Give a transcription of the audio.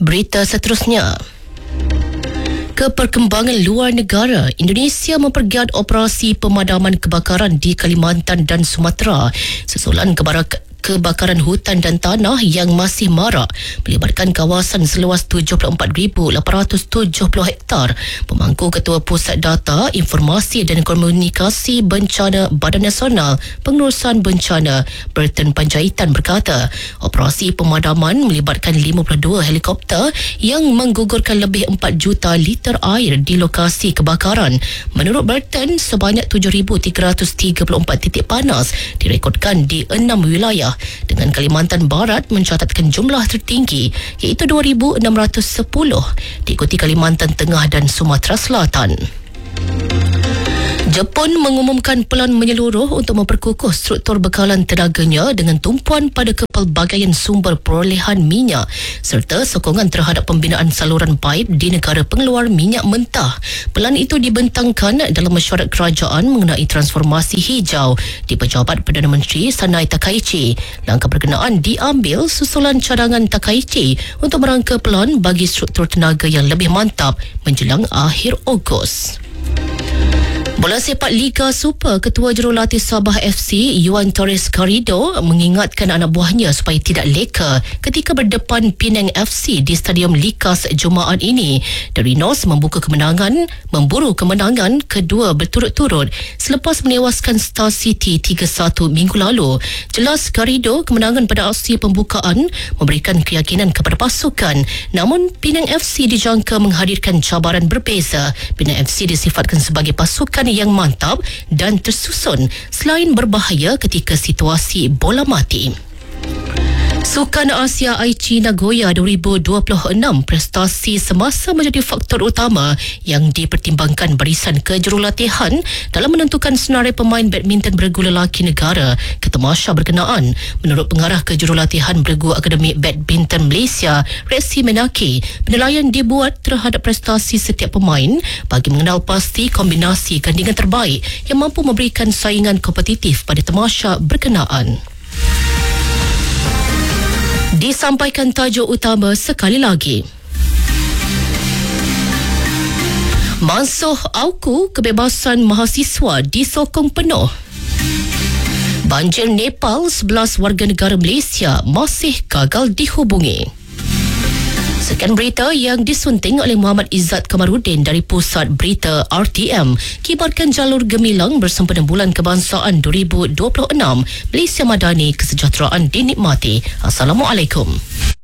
Berita seterusnya. Perkembangan luar negara, Indonesia mempergiat operasi pemadaman kebakaran di Kalimantan dan Sumatera susulan kebakaran hutan dan tanah yang masih marak melibatkan kawasan seluas 74,870 hektar. Pemangku Ketua Pusat Data, Informasi dan Komunikasi Bencana Badan Nasional Pengurusan Bencana, Berton Panjaitan berkata, operasi pemadaman melibatkan 52 helikopter yang menggugurkan lebih 4 juta liter air di lokasi kebakaran. Menurut Berton, sebanyak 7,334 titik panas direkodkan di 6 wilayah, dengan Kalimantan Barat mencatatkan jumlah tertinggi iaitu 2,610, diikuti Kalimantan Tengah dan Sumatera Selatan. Jepun mengumumkan pelan menyeluruh untuk memperkukuh struktur bekalan tenaganya dengan tumpuan pada kepelbagaian sumber perolehan minyak serta sokongan terhadap pembinaan saluran paip di negara pengeluar minyak mentah. Pelan itu dibentangkan dalam mesyuarat kerajaan mengenai transformasi hijau di pejabat Perdana Menteri Sanai Takaichi. Langkah berkenaan diambil susulan cadangan Takaichi untuk merangka pelan bagi struktur tenaga yang lebih mantap menjelang akhir Ogos. Bola sepak Liga Super, Ketua Jurulatih Sabah FC Yuan Torres Garrido mengingatkan anak buahnya supaya tidak leka ketika berdepan Penang FC di Stadium Likas Jumaat ini. The Rhinos memburu kemenangan kedua berturut-turut selepas menewaskan Star City 3-1 minggu lalu. Jelas Garrido, kemenangan pada aksi pembukaan memberikan keyakinan kepada pasukan, namun Penang FC dijangka menghadirkan cabaran berbeza. Penang FC disifatkan sebagai pasukan yang mantap dan tersusun selain berbahaya ketika situasi bola mati. Sukan Asia Aichi Nagoya 2026, prestasi semasa menjadi faktor utama yang dipertimbangkan barisan kejurulatihan dalam menentukan senarai pemain badminton beregu lelaki negara ke tamasya berkenaan. Menurut pengarah kejurulatihan beregu Akademi Badminton Malaysia, Resi Menaki, penilaian dibuat terhadap prestasi setiap pemain bagi mengenal pasti kombinasi gandingan terbaik yang mampu memberikan saingan kompetitif pada tamasya berkenaan. Disampaikan tajuk utama sekali lagi. Mansuh Auku, kebebasan mahasiswa disokong penuh. Banjir Nepal, 11 warga negara Malaysia masih gagal dihubungi. Sekian berita yang disunting oleh Muhammad Izzat Kamarudin dari Pusat Berita RTM. Kibarkan jalur gemilang bersempena Bulan Kebangsaan 2026. Malaysia Madani, kesejahteraan dinikmati. Assalamualaikum.